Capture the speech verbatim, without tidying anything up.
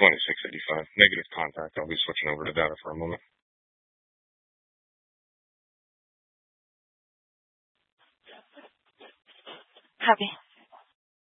twenty-six eighty-five. Negative contact. I'll be switching over to data for a moment. Copy.